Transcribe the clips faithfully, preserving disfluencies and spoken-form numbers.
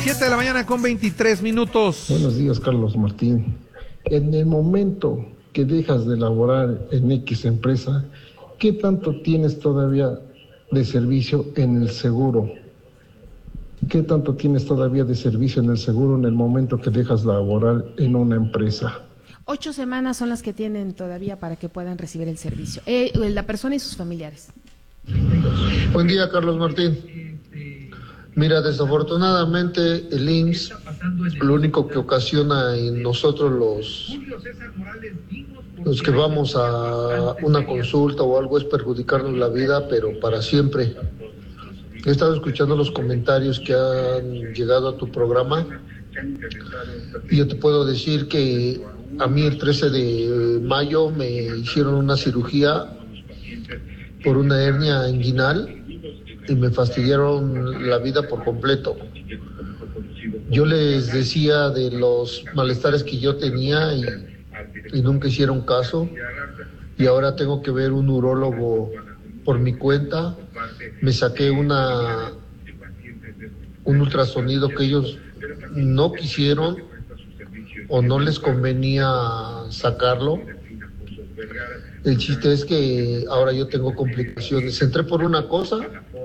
Siete de la mañana con veintitrés minutos. Buenos días, Carlos Martín. En el momento que dejas de laborar en X empresa, ¿qué tanto tienes todavía de servicio en el seguro? ¿Qué tanto tienes todavía de servicio en el seguro en el momento que dejas laborar en una empresa? Ocho semanas son las que tienen todavía para que puedan recibir el servicio, eh, la persona y sus familiares. Buen día, Carlos Martín. Mira, desafortunadamente el I M S S lo único que ocasiona en nosotros los, los que vamos a una consulta o algo es perjudicarnos la vida, pero para siempre. He estado escuchando los comentarios que han llegado a tu programa y yo te puedo decir que a mí el trece de mayo me hicieron una cirugía por una hernia inguinal y me fastidiaron la vida por completo. Yo les decía de los malestares que yo tenía y, y nunca hicieron caso, y ahora tengo que ver un urólogo por mi cuenta. Me saqué una un ultrasonido que ellos no quisieron o no les convenía sacarlo. El chiste es que ahora yo tengo complicaciones. Entré por una cosa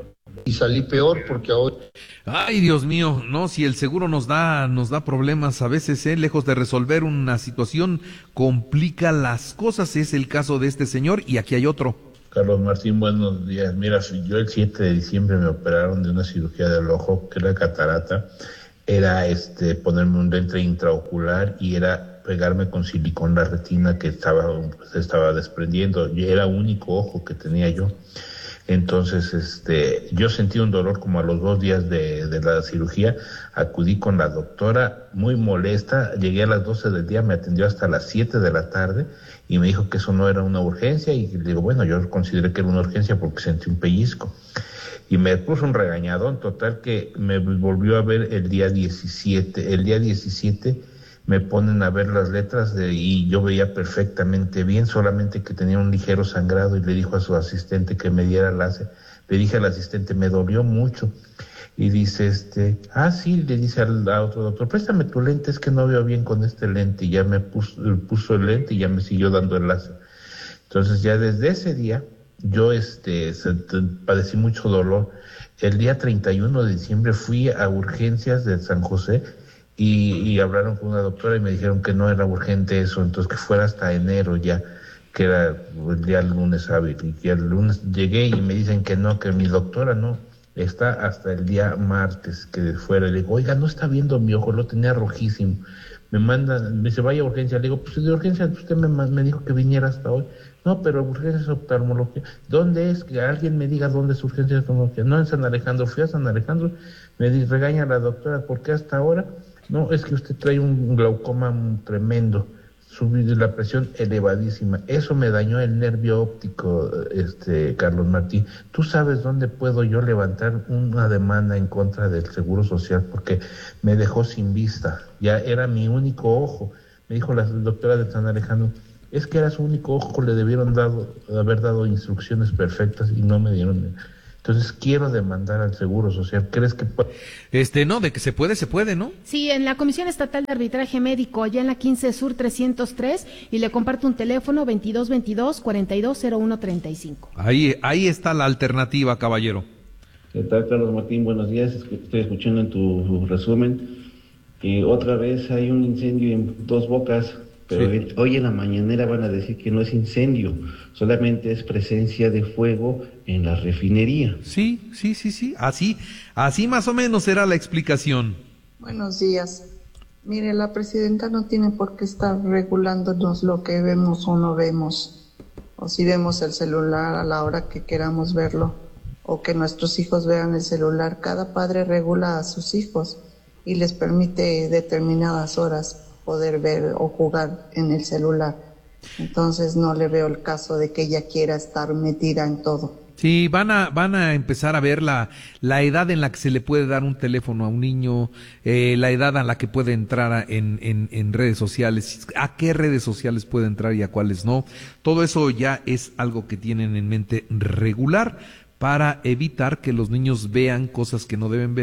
y salí peor porque ahora... Ay, Dios mío, no, si el seguro nos da nos da problemas a veces, eh, lejos de resolver una situación, complica las cosas. Es el caso de este señor y aquí hay otro. Carlos Martín, buenos días. Mira, yo el siete de diciembre me operaron de una cirugía del ojo, que era catarata. Era este ponerme un lente intraocular y era pegarme con silicón la retina que estaba, se estaba desprendiendo. Y era el único ojo que tenía yo. Entonces, este, yo sentí un dolor como a los dos días de, de la cirugía. Acudí con la doctora muy molesta. Llegué a las doce del día, me atendió hasta las siete de la tarde y me dijo que eso no era una urgencia. Y le digo, bueno, yo consideré que era una urgencia porque sentí un pellizco. Y me puso un regañadón total que me volvió a ver el día diecisiete. El día diecisiete me ponen a ver las letras de, y yo veía perfectamente bien, solamente que tenía un ligero sangrado, y le dijo a su asistente que me diera láser. Le dije al asistente, me dolió mucho. Y dice, este, ah, sí, le dice al a otro doctor, préstame tu lente, es que no veo bien con este lente. Y ya me puso, puso el lente y ya me siguió dando el láser. Entonces ya desde ese día, yo este se, padecí mucho dolor. El día treinta y uno de diciembre fui a urgencias de San José y, y hablaron con una doctora y me dijeron que no era urgente eso, entonces que fuera hasta enero ya, que era el día lunes hábil. Y que el lunes llegué y me dicen que no, que mi doctora no, está hasta el día martes que fuera. Le digo, oiga, no está viendo mi ojo, lo tenía rojísimo. Me manda, me dice, vaya a urgencia. Le digo, pues de urgencia usted me, me dijo que viniera hasta hoy. No, pero urgencia es oftalmología. ¿Dónde es? Que alguien me diga dónde es urgencia de oftalmología. No, en San Alejandro. Fui a San Alejandro, me dice, regaña a la doctora, ¿por qué hasta ahora? No, es que usted trae un glaucoma tremendo, subir la presión elevadísima. Eso me dañó el nervio óptico, este Carlos Martín. ¿Tú sabes dónde puedo yo levantar una demanda en contra del Seguro Social? Porque me dejó sin vista. Ya era mi único ojo. Me dijo la doctora de San Alejandro, es que era su único ojo, le debieron dado, haber dado instrucciones perfectas y no me dieron. Entonces quiero demandar al Seguro Social. ¿Crees que puede? Este, no, de que se puede, se puede, ¿no? Sí, en la Comisión Estatal de Arbitraje Médico, allá en la quince Sur trescientos tres, y le comparto un teléfono veintidós veintidós cuarenta y dos cero uno treinta y cinco. Ahí, ahí está la alternativa, caballero. ¿Qué tal, Carlos Martín? Buenos días. Estoy escuchando en tu resumen que otra vez hay un incendio en Dos Bocas. Pero sí, hoy en la mañanera van a decir que no es incendio, solamente es presencia de fuego en la refinería. Sí, sí, sí, sí, así, así más o menos será la explicación. Buenos días. Mire, la presidenta no tiene por qué estar regulándonos lo que vemos o no vemos, o si vemos el celular a la hora que queramos verlo, o que nuestros hijos vean el celular. Cada padre regula a sus hijos y les permite determinadas horas poder ver o jugar en el celular. Entonces no le veo el caso de que ella quiera estar metida en todo. Sí, van a van a empezar a ver la la edad en la que se le puede dar un teléfono a un niño, eh, la edad a la que puede entrar a, en, en, en redes sociales, a qué redes sociales puede entrar y a cuáles no. Todo eso ya es algo que tienen en mente regular para evitar que los niños vean cosas que no deben ver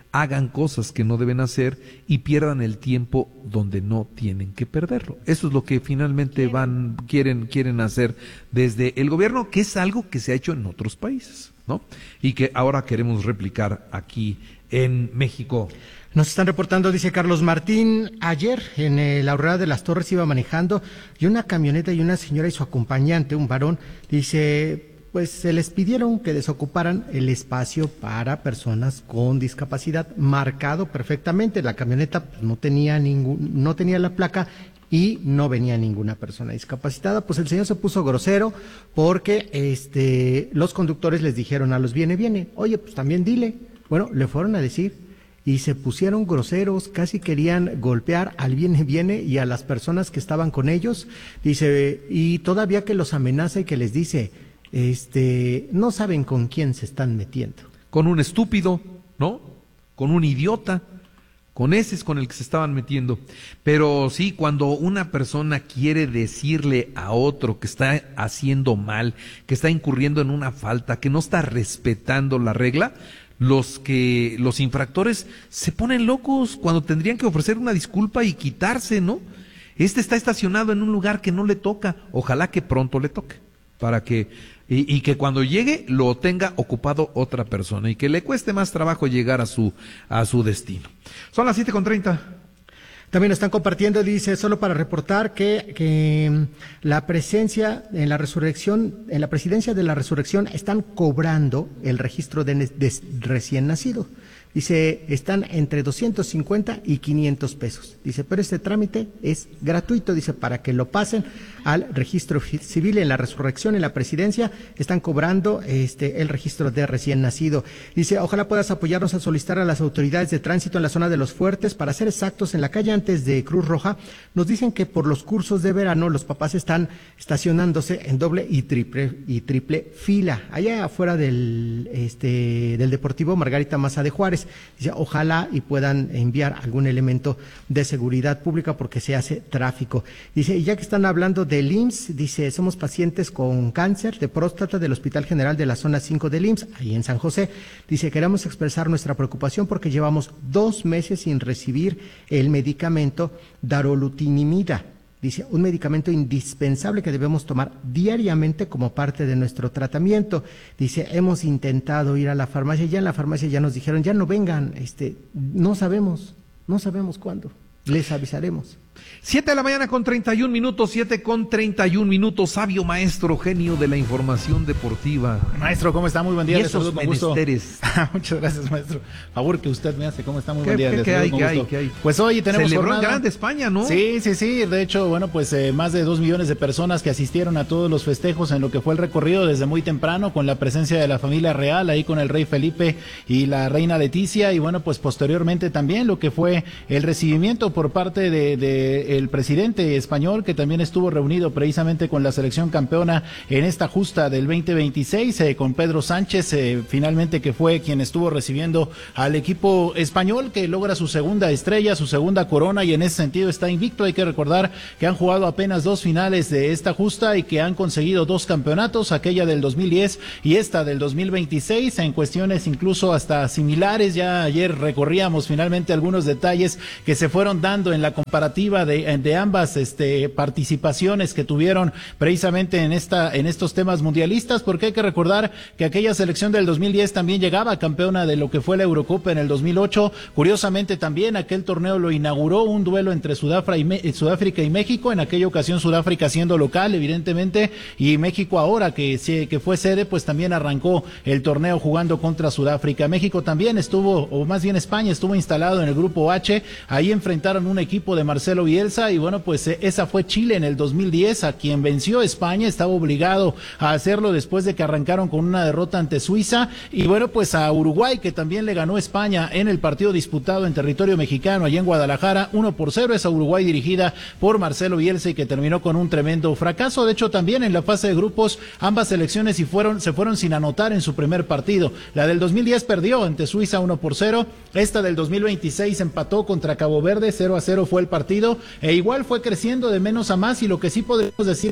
hagan cosas que no deben hacer y pierdan el tiempo donde no tienen que perderlo. Eso es lo que finalmente van, quieren, quieren hacer desde el gobierno, que es algo que se ha hecho en otros países, ¿no? Y que ahora queremos replicar aquí en México. Nos están reportando, dice Carlos Martín, ayer en eh, la Aurrera de las Torres iba manejando y una camioneta y una señora y su acompañante, un varón, dice, pues se les pidieron que desocuparan el espacio para personas con discapacidad, marcado perfectamente. La camioneta pues, no tenía ningún, no tenía la placa y no venía ninguna persona discapacitada. Pues el señor se puso grosero porque este los conductores les dijeron a los viene, viene, oye, pues también dile. Bueno, le fueron a decir y se pusieron groseros, casi querían golpear al viene, viene y a las personas que estaban con ellos. Dice, y todavía que los amenaza y que les dice, este, no saben con quién se están metiendo. Con un estúpido, ¿no? Con un idiota. Con ese es con el que se estaban metiendo. Pero sí, cuando una persona quiere decirle a otro que está haciendo mal, que está incurriendo en una falta, que no está respetando la regla, los que los infractores se ponen locos cuando tendrían que ofrecer una disculpa y quitarse, ¿no? Este está estacionado en un lugar que no le toca, ojalá que pronto le toque, para que y, y que cuando llegue lo tenga ocupado otra persona y que le cueste más trabajo llegar a su a su destino. Son las siete con treinta. También están compartiendo, dice, solo para reportar que, que la presencia en la resurrección, en la presidencia de la resurrección están cobrando el registro de, de recién nacido. Dice, están entre doscientos cincuenta y quinientos pesos. Dice, pero este trámite es gratuito, dice, para que lo pasen al registro civil. En la resurrección, en la presidencia, están cobrando este el registro de recién nacido. Dice, ojalá puedas apoyarnos a solicitar a las autoridades de tránsito en la zona de Los Fuertes, para ser exactos, en la calle antes de Cruz Roja. Nos dicen que por los cursos de verano los papás están estacionándose en doble y triple y triple fila, allá afuera del este del Deportivo Margarita Maza de Juárez. Dice, ojalá y puedan enviar algún elemento de seguridad pública porque se hace tráfico. Dice, y ya que están hablando del I M S S, dice, somos pacientes con cáncer de próstata del Hospital General de la Zona cinco del I M S S, ahí en San José. Dice, queremos expresar nuestra preocupación porque llevamos dos meses sin recibir el medicamento darolutinimida. Dice, un medicamento indispensable que debemos tomar diariamente como parte de nuestro tratamiento. Dice, hemos intentado ir a la farmacia, ya en la farmacia ya nos dijeron, ya no vengan, este, no sabemos, no sabemos cuándo, les avisaremos. Siete de la mañana con treinta y un minutos, siete con treinta y un minutos, sabio maestro, genio de la información deportiva. Maestro, ¿cómo está? Muy buen día. Y esos menesteres. Muchas gracias, maestro. Favor que usted me hace, ¿cómo está? Muy ¿Qué, buen día. ¿qué, ¿qué hay, qué hay, qué hay? Pues hoy tenemos Celebró jornada. el Grande España, ¿no? Sí, sí, sí. De hecho, bueno, pues eh, más de dos millones de personas que asistieron a todos los festejos en lo que fue el recorrido desde muy temprano, con la presencia de la familia real, ahí con el rey Felipe y la reina Leticia, y bueno, pues posteriormente también lo que fue el recibimiento por parte de, de el presidente español, que también estuvo reunido precisamente con la selección campeona en esta justa del veinte veintiséis, eh, con Pedro Sánchez, eh, finalmente, que fue quien estuvo recibiendo al equipo español, que logra su segunda estrella, su segunda corona, y en ese sentido está invicto. Hay que recordar que han jugado apenas dos finales de esta justa y que han conseguido dos campeonatos, aquella del dos mil diez y esta del dos mil veintiséis, en cuestiones incluso hasta similares. Ya ayer recorríamos finalmente algunos detalles que se fueron dando en la comparativa de, de ambas este, participaciones que tuvieron precisamente en esta en estos temas mundialistas, porque hay que recordar que aquella selección del dos mil diez también llegaba campeona de lo que fue la Eurocopa en el dos mil ocho. Curiosamente también aquel torneo lo inauguró un duelo entre Sudáfrica y, Me- Sudáfrica y México, en aquella ocasión Sudáfrica siendo local, evidentemente, y México ahora que, que fue sede, pues también arrancó el torneo jugando contra Sudáfrica. México también estuvo, o más bien España estuvo instalado en el grupo H, ahí enfrentaron un equipo de Marcelo Bielsa, y bueno, pues esa fue Chile en el dos mil diez, a quien venció España, estaba obligado a hacerlo después de que arrancaron con una derrota ante Suiza, y bueno, pues a Uruguay, que también le ganó España en el partido disputado en territorio mexicano, allá en Guadalajara, uno por cero, esa Uruguay dirigida por Marcelo Bielsa, y que terminó con un tremendo fracaso. De hecho, también en la fase de grupos, ambas selecciones y fueron, se fueron sin anotar en su primer partido. La del dos mil diez perdió ante Suiza uno por cero, esta del dos mil veintiséis empató contra Cabo Verde, cero a cero fue el partido, e igual fue creciendo de menos a más, y lo que sí podemos decir es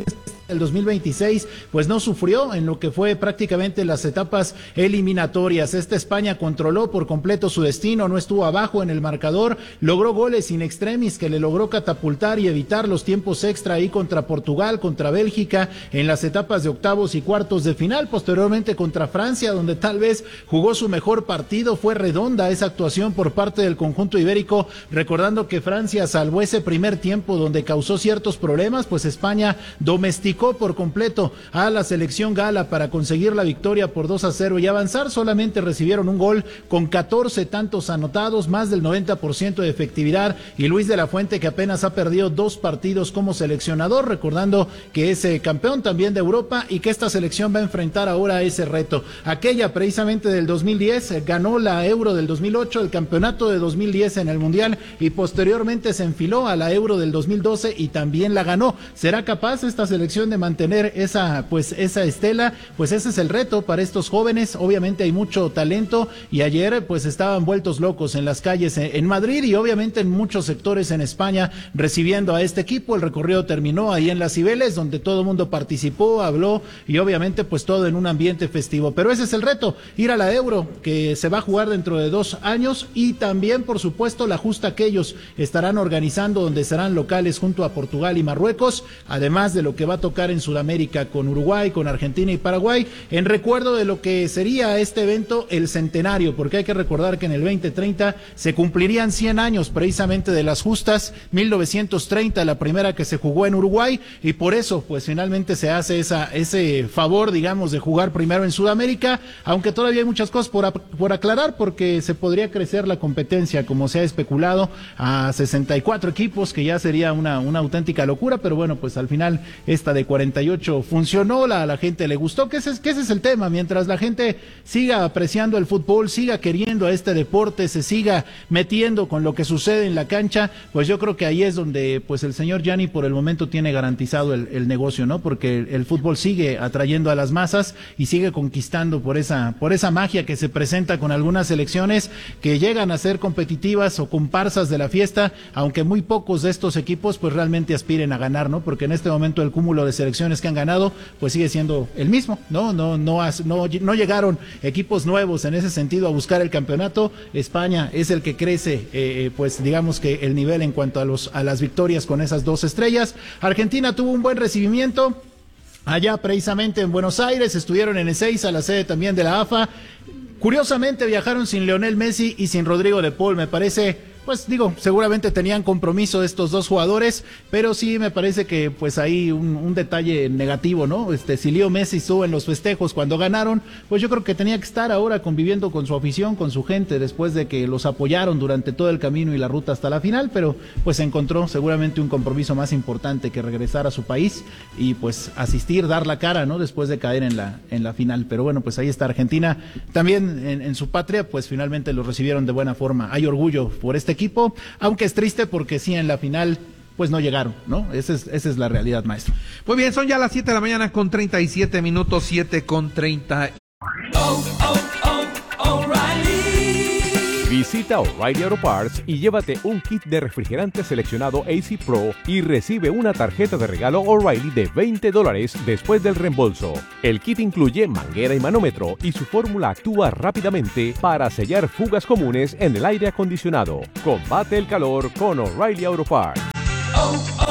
el dos mil veintiséis pues no sufrió en lo que fue prácticamente las etapas eliminatorias. Esta España controló por completo su destino, no estuvo abajo en el marcador, logró goles in extremis que le logró catapultar y evitar los tiempos extra ahí contra Portugal, contra Bélgica en las etapas de octavos y cuartos de final, posteriormente contra Francia, donde tal vez jugó su mejor partido. Fue redonda esa actuación por parte del conjunto ibérico, recordando que Francia salvó ese primer tiempo donde causó ciertos problemas, pues España domesticó por completo a la selección gala para conseguir la victoria por dos a cero y avanzar. Solamente recibieron un gol con catorce tantos anotados, más del noventa por ciento de efectividad, y Luis de la Fuente, que apenas ha perdido dos partidos como seleccionador, recordando que es eh, campeón también de Europa y que esta selección va a enfrentar ahora ese reto. Aquella precisamente del dos mil diez, eh, ganó la Euro del dos mil ocho, el campeonato de dos mil diez en el Mundial, y posteriormente se enfiló a la Euro del dos mil doce y también la ganó. ¿Será capaz esta selección de mantener esa pues esa estela? Pues ese es el reto para estos jóvenes. Obviamente hay mucho talento y ayer pues estaban vueltos locos en las calles en Madrid y obviamente en muchos sectores en España recibiendo a este equipo. El recorrido terminó ahí en las Cibeles, donde todo el mundo participó, habló y obviamente pues todo en un ambiente festivo. Pero ese es el reto, ir a la Euro, que se va a jugar dentro de dos años, y también por supuesto la justa que ellos estarán organizando, donde serán locales junto a Portugal y Marruecos, además de lo que va a tocar en Sudamérica con Uruguay, con Argentina y Paraguay, en recuerdo de lo que sería este evento, el centenario, porque hay que recordar que en el veinte treinta se cumplirían cien años precisamente de las justas, mil novecientos treinta, la primera que se jugó en Uruguay, y por eso pues finalmente se hace esa, ese favor, digamos, de jugar primero en Sudamérica, aunque todavía hay muchas cosas por, por aclarar, porque se podría crecer la competencia, como se ha especulado, a sesenta y cuatro equipos, que ya sería una, una auténtica locura, pero bueno, pues al final esta de cuarenta y ocho funcionó, la, a la gente le gustó, que ese, es, que ese es el tema. Mientras la gente siga apreciando el fútbol, siga queriendo a este deporte, se siga metiendo con lo que sucede en la cancha, pues yo creo que ahí es donde pues el señor Gianni por el momento tiene garantizado el, el negocio, ¿no? Porque el, el fútbol sigue atrayendo a las masas y sigue conquistando por esa, por esa magia que se presenta con algunas selecciones que llegan a ser competitivas o comparsas de la fiesta, aunque muy pocos de estos equipos pues realmente aspiren a ganar, ¿no? Porque en este momento el cúmulo de selecciones que han ganado pues sigue siendo el mismo, ¿no? No, no, no, no llegaron equipos nuevos en ese sentido a buscar el campeonato. España es el que crece, eh, pues digamos que el nivel en cuanto a los a las victorias con esas dos estrellas. Argentina tuvo un buen recibimiento allá precisamente en Buenos Aires, estuvieron en Ezeiza, la sede también de la A F A. Curiosamente viajaron sin Lionel Messi y sin Rodrigo de Paul. Me parece, pues digo, seguramente tenían compromiso estos dos jugadores, pero sí me parece que pues ahí un, un detalle negativo, ¿no? Este, si Leo Messi estuvo en los festejos cuando ganaron, pues yo creo que tenía que estar ahora conviviendo con su afición, con su gente, después de que los apoyaron durante todo el camino y la ruta hasta la final, pero pues encontró seguramente un compromiso más importante que regresar a su país y pues asistir, dar la cara, ¿no? Después de caer en la, en la final. Pero bueno, pues ahí está Argentina, también en, en su patria, pues finalmente lo recibieron de buena forma. Hay orgullo por este equipo, aunque es triste porque sí en la final pues no llegaron, ¿no? Esa es, esa es la realidad, maestro. Muy bien, son ya las siete de la mañana con treinta y siete minutos, siete con treinta. Oh, oh, oh, O'Reilly. Visita O'Reilly Auto Parts y llévate un kit de refrigerante seleccionado A C Pro y recibe una tarjeta de regalo O'Reilly de veinte dólares después del reembolso. El kit incluye manguera y manómetro y su fórmula actúa rápidamente para sellar fugas comunes en el aire acondicionado. Combate el calor con O'Reilly Auto Parts. Oh, oh,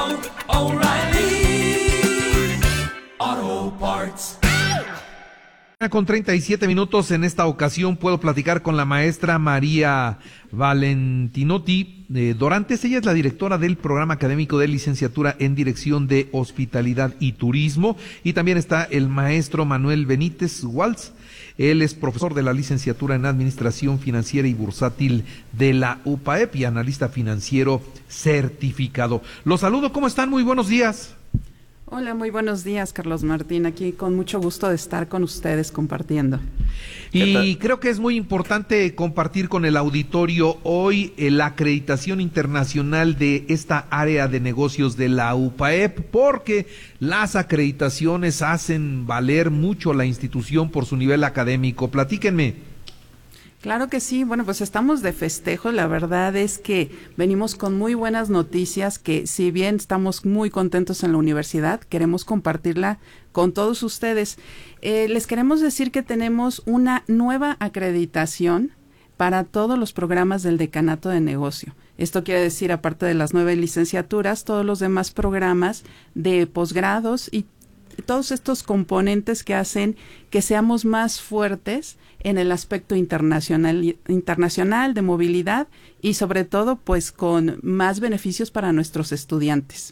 oh, O'Reilly Auto Parts. Con treinta y siete minutos, en esta ocasión puedo platicar con la maestra María Valentinotti eh, Dorantes. Ella es la directora del programa académico de licenciatura en Dirección de Hospitalidad y Turismo, y también está el maestro Manuel Benítez Waltz. Él es profesor de la licenciatura en Administración Financiera y Bursátil de la U P A E P y analista financiero certificado. Los saludo, ¿cómo están? Muy buenos días. Hola, muy buenos días, Carlos Martín. Aquí con mucho gusto de estar con ustedes compartiendo. Y creo que es muy importante compartir con el auditorio hoy eh, la acreditación internacional de esta área de negocios de la U P A E P, porque las acreditaciones hacen valer mucho la institución por su nivel académico. Platíquenme. Claro que sí, bueno, pues estamos de festejo, la verdad es que venimos con muy buenas noticias que si bien estamos muy contentos en la universidad, queremos compartirla con todos ustedes. Eh, les queremos decir que tenemos una nueva acreditación para todos los programas del Decanato de Negocio. Esto quiere decir, aparte de las nueve licenciaturas, todos los demás programas de posgrados y todos estos componentes que hacen que seamos más fuertes en el aspecto internacional, internacional de movilidad y sobre todo pues con más beneficios para nuestros estudiantes.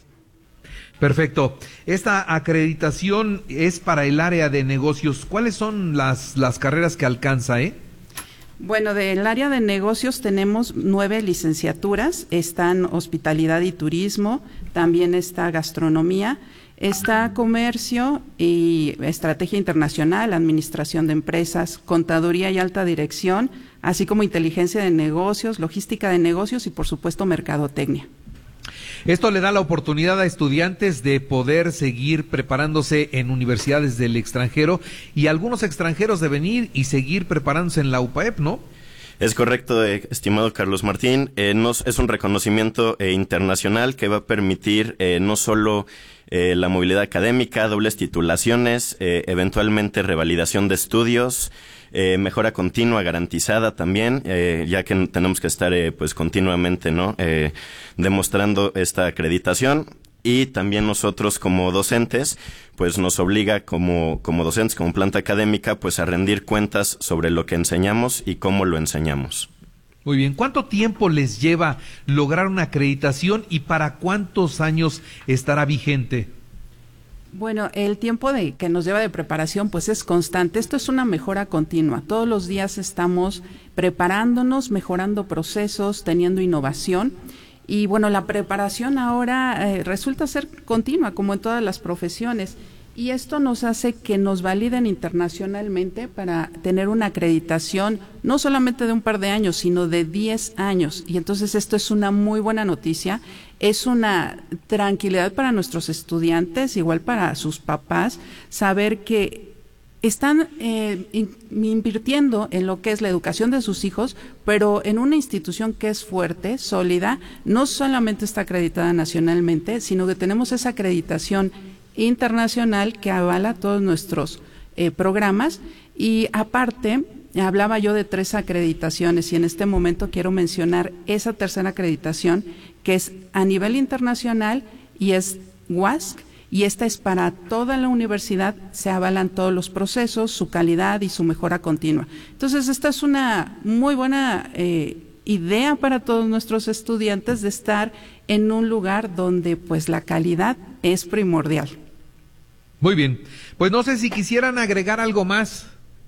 Perfecto. Esta acreditación es para el área de negocios. ¿Cuáles son las, las carreras que alcanza, eh? Bueno, del área de negocios tenemos nueve licenciaturas. Están hospitalidad y turismo, también está gastronomía, está comercio y estrategia internacional, administración de empresas, contaduría y alta dirección, así como inteligencia de negocios, logística de negocios y por supuesto mercadotecnia. Esto le da la oportunidad a estudiantes de poder seguir preparándose en universidades del extranjero y algunos extranjeros de venir y seguir preparándose en la U P A E P, ¿no? Es correcto, eh, estimado Carlos Martín. Eh, nos, es un reconocimiento eh, internacional que va a permitir eh, no solo eh, la movilidad académica, dobles titulaciones, eh, eventualmente revalidación de estudios, eh, mejora continua garantizada también, eh, ya que tenemos que estar eh, pues continuamente, ¿no? Eh, demostrando esta acreditación. Y también nosotros como docentes, pues nos obliga como, como docentes, como planta académica, pues a rendir cuentas sobre lo que enseñamos y cómo lo enseñamos. Muy bien. ¿Cuánto tiempo les lleva lograr una acreditación y para cuántos años estará vigente? Bueno, el tiempo de que nos lleva de preparación pues es constante. Esto es una mejora continua. Todos los días estamos preparándonos, mejorando procesos, teniendo innovación. Y bueno, la preparación ahora eh, resulta ser continua, como en todas las profesiones, y esto nos hace que nos validen internacionalmente para tener una acreditación no solamente de un par de años, sino de diez años. Y entonces esto es una muy buena noticia, es una tranquilidad para nuestros estudiantes, igual para sus papás, saber que están eh, in, invirtiendo en lo que es la educación de sus hijos, pero en una institución que es fuerte, sólida, no solamente está acreditada nacionalmente, sino que tenemos esa acreditación internacional que avala todos nuestros eh, programas. Y aparte, hablaba yo de tres acreditaciones y en este momento quiero mencionar esa tercera acreditación que es a nivel internacional y es W A S C. Y esta es para toda la universidad, se avalan todos los procesos, su calidad y su mejora continua. Entonces, esta es una muy buena eh, idea para todos nuestros estudiantes de estar en un lugar donde pues la calidad es primordial. Muy bien, pues no sé si quisieran agregar algo más.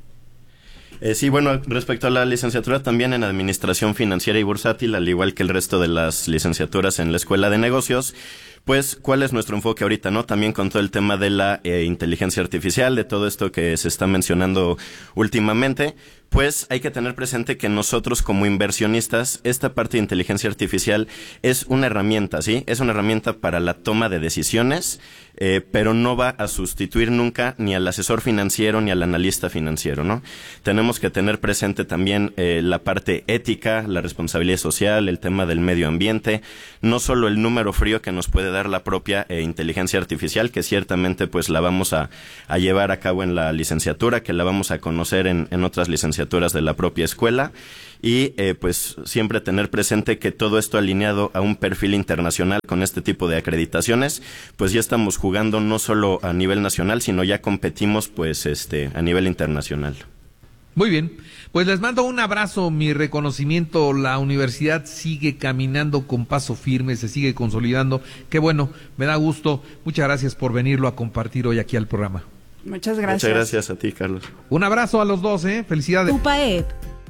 Eh, sí, bueno, respecto a la licenciatura también en Administración Financiera y Bursátil, al igual que el resto de las licenciaturas en la Escuela de Negocios, pues, ¿cuál es nuestro enfoque ahorita, no? También con todo el tema de la eh, inteligencia artificial, de todo esto que se está mencionando últimamente, pues hay que tener presente que nosotros como inversionistas, esta parte de inteligencia artificial es una herramienta, ¿sí? Es una herramienta para la toma de decisiones, eh, pero no va a sustituir nunca ni al asesor financiero ni al analista financiero, ¿no? Tenemos que tener presente también eh, la parte ética, la responsabilidad social, el tema del medio ambiente, no solo el número frío que nos puede dar la propia eh, inteligencia artificial, que ciertamente pues la vamos a, a llevar a cabo en la licenciatura, que la vamos a conocer en, en otras licenciaturas de la propia escuela y eh, pues siempre tener presente que todo esto alineado a un perfil internacional con este tipo de acreditaciones, pues ya estamos jugando no solo a nivel nacional, sino ya competimos pues este a nivel internacional. Muy bien, pues les mando un abrazo, mi reconocimiento, la universidad sigue caminando con paso firme, se sigue consolidando, qué bueno, me da gusto, muchas gracias por venirlo a compartir hoy aquí al programa. Muchas gracias. Muchas gracias a ti, Carlos. Un abrazo a los dos, ¿eh? Felicidades. U P A E P.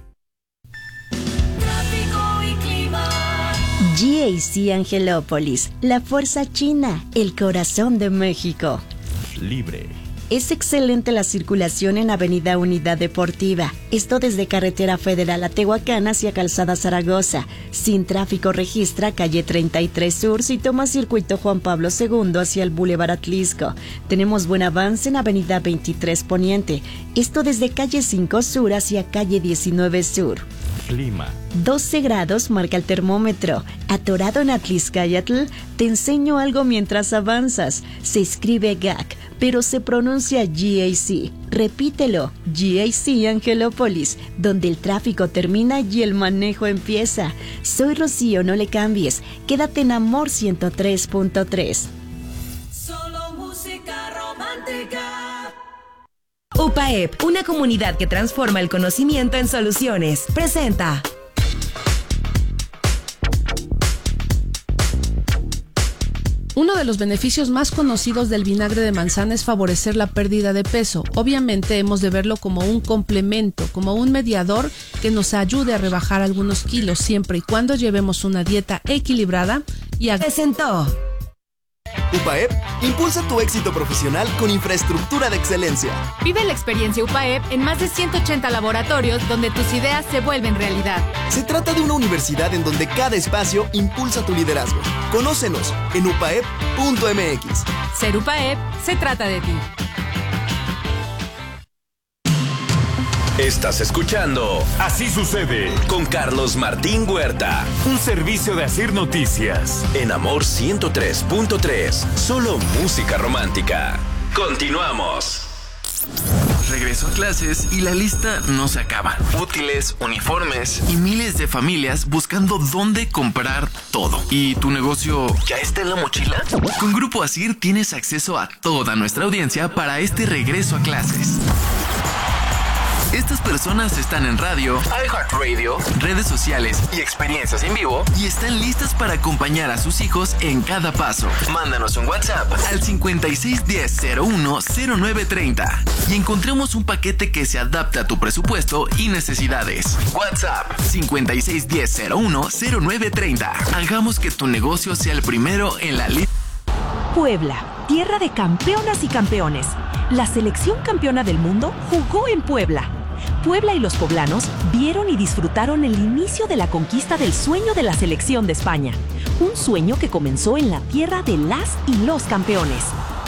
G A C Angelópolis, la fuerza china, el corazón de México. Libre, Es excelente la circulación en Avenida Unidad Deportiva. Esto desde Carretera Federal a Tehuacán hacia Calzada Zaragoza. Sin tráfico registra calle treinta y tres Sur si toma circuito Juan Pablo segundo hacia el Boulevard Atlisco. Tenemos buen avance en Avenida veintitrés Poniente. Esto desde calle cinco Sur hacia calle diecinueve Sur. Clima. doce grados marca el termómetro. Atorado en Atliscayatl, te enseño algo mientras avanzas. Se escribe G A C, pero se pronuncia G A C. Repítelo, G A C Angelópolis, donde el tráfico termina y el manejo empieza. Soy Rocío, no le cambies. Quédate en Amor ciento tres punto tres. Solo música romántica. U P A E P, una comunidad que transforma el conocimiento en soluciones. Presenta. Uno de los beneficios más conocidos del vinagre de manzana es favorecer la pérdida de peso. Obviamente hemos de verlo como un complemento, como un mediador que nos ayude a rebajar algunos kilos siempre y cuando llevemos una dieta equilibrada y a... Presentó. U P A E P impulsa tu éxito profesional con infraestructura de excelencia. Vive la experiencia U P A E P en más de ciento ochenta laboratorios donde tus ideas se vuelven realidad. Se trata de una universidad en donde cada espacio impulsa tu liderazgo. Conócenos en u p a e p punto m x. Ser U P A E P se trata de ti. Estás escuchando Así Sucede con Carlos Martín Huerta. Un servicio de Asir Noticias. En Amor ciento tres punto tres. Solo música romántica. Continuamos. Regreso a clases y la lista no se acaba. Útiles, uniformes y miles de familias buscando dónde comprar todo. ¿Y tu negocio ya está en la mochila? Con Grupo Asir tienes acceso a toda nuestra audiencia para este regreso a clases. Estas personas están en radio, iHeartRadio, redes sociales y experiencias en vivo y están listas para acompañar a sus hijos en cada paso. Mándanos un WhatsApp al cincuenta y seis diez cero uno cero nueve treinta y encontremos un paquete que se adapte a tu presupuesto y necesidades. WhatsApp cincuenta y seis diez cero uno cero nueve treinta. Hagamos que tu negocio sea el primero en la lista. Puebla, tierra de campeonas y campeones. La selección campeona del mundo jugó en Puebla. Puebla y los poblanos vieron y disfrutaron el inicio de la conquista del sueño de la selección de España. Un sueño que comenzó en la tierra de las y los campeones.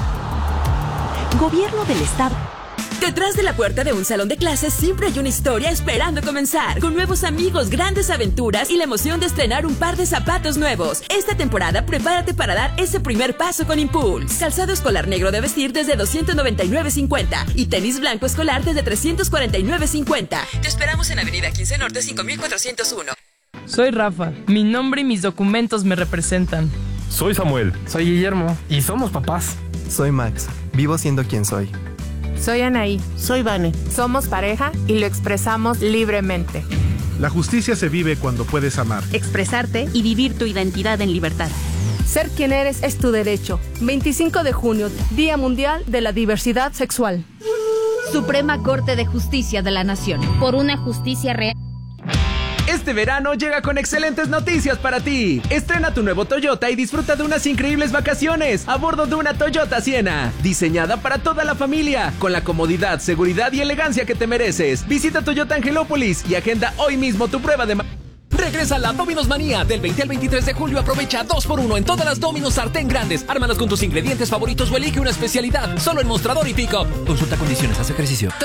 Gobierno del Estado. Detrás de la puerta de un salón de clases siempre hay una historia esperando comenzar, con nuevos amigos, grandes aventuras y la emoción de estrenar un par de zapatos nuevos. Esta temporada prepárate para dar ese primer paso con Impulse. Calzado escolar negro de vestir desde doscientos noventa y nueve cincuenta y tenis blanco escolar desde trescientos cuarenta y nueve cincuenta. Te esperamos en Avenida quince Norte cinco mil cuatrocientos uno. Soy Rafa, mi nombre y mis documentos me representan. Soy Samuel. Soy Guillermo y somos papás. Soy Max, vivo siendo quien soy. Soy Anaí. Soy Vane. Somos pareja y lo expresamos libremente. La justicia se vive cuando puedes amar, expresarte y vivir tu identidad en libertad. Ser quien eres es tu derecho. veinticinco de junio, Día Mundial de la Diversidad Sexual. Suprema Corte de Justicia de la Nación. Por una justicia real. Este verano llega con excelentes noticias para ti. Estrena tu nuevo Toyota y disfruta de unas increíbles vacaciones a bordo de una Toyota Siena, diseñada para toda la familia, con la comodidad, seguridad y elegancia que te mereces. Visita Toyota Angelópolis y agenda hoy mismo tu prueba de... Ma- Regresa la Domino's Manía. Del veinte al veintitrés de julio aprovecha dos por uno en todas las Domino's sartén grandes. Ármalas con tus ingredientes favoritos o elige una especialidad. Solo en Mostrador y Pico. Consulta condiciones, haz ejercicio.